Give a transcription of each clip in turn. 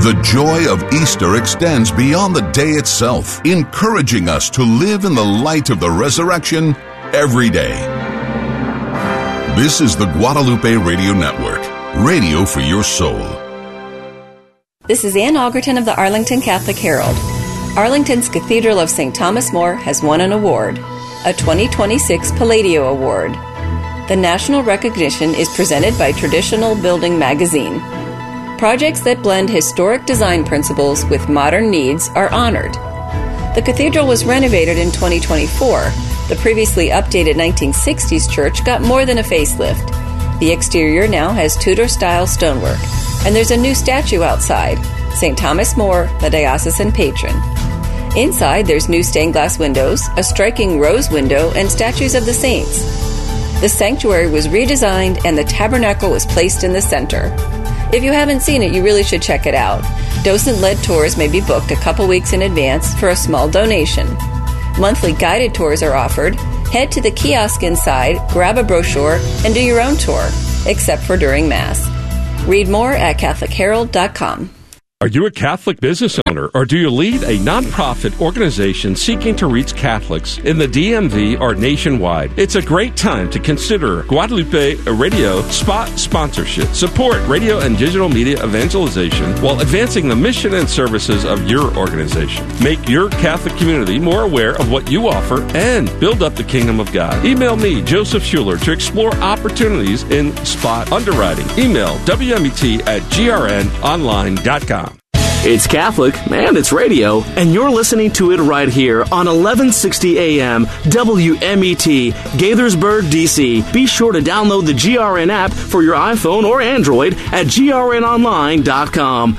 The joy of Easter extends beyond the day itself, encouraging us to live in the light of the resurrection every day. This is the Guadalupe Radio Network, radio for your soul. This is Ann Algerton of the Arlington Catholic Herald. Arlington's Cathedral of St. Thomas More has won an award, a 2026 Palladio Award. The national recognition is presented by Traditional Building Magazine. Projects that blend historic design principles with modern needs are honored. The cathedral was renovated in 2024. The previously updated 1960s church got more than a facelift. The exterior now has Tudor-style stonework, and there's a new statue outside, St. Thomas More, the diocesan patron. Inside, there's new stained glass windows, a striking rose window, and statues of the saints. The sanctuary was redesigned, and the tabernacle was placed in the center. If you haven't seen it, you really should check it out. Docent-led tours may be booked a couple weeks in advance for a small donation. Monthly guided tours are offered. Head to the kiosk inside, grab a brochure, and do your own tour, except for during Mass. Read more at CatholicHerald.com. Are you a Catholic business owner, or do you lead a nonprofit organization seeking to reach Catholics in the DMV or nationwide? It's a great time to consider Guadalupe Radio spot sponsorship. Support radio and digital media evangelization while advancing the mission and services of your organization. Make your Catholic community more aware of what you offer and build up the kingdom of God. Email me, Joseph Schuler, to explore opportunities in spot underwriting. Email wmet@grnonline.com. It's Catholic, and it's radio, and you're listening to it right here on 1160 AM WMET, Gaithersburg, D.C. Be sure to download the GRN app for your iPhone or Android at grnonline.com.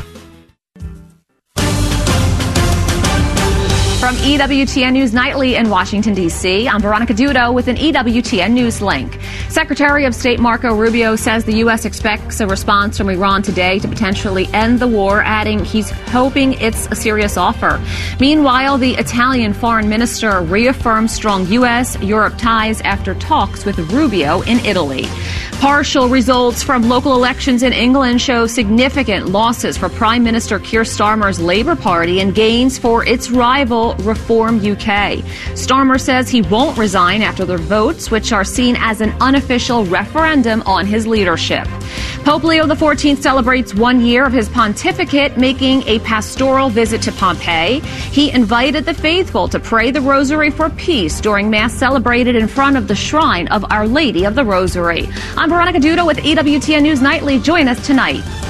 From EWTN News Nightly in Washington, D.C., I'm Veronica Dudo with an EWTN News link. Secretary of State Marco Rubio says the U.S. expects a response from Iran today to potentially end the war, adding he's hoping it's a serious offer. Meanwhile, the Italian foreign minister reaffirmed strong U.S.-Europe ties after talks with Rubio in Italy. Partial results from local elections in England show significant losses for Prime Minister Keir Starmer's Labour Party and gains for its rival Reform UK. Starmer says he won't resign after the votes, which are seen as an unofficial referendum on his leadership. Pope Leo XIV celebrates 1 year of his pontificate, making a pastoral visit to Pompeii. He invited the faithful to pray the Rosary for peace during Mass celebrated in front of the shrine of Our Lady of the Rosary. I'm Veronica Dudo with EWTN News Nightly. Join us tonight.